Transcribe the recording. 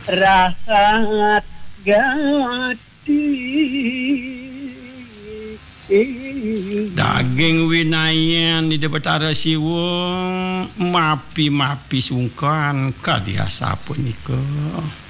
rahat gati daging winayan di Betara Siwung mapi sungkan kadiasa punika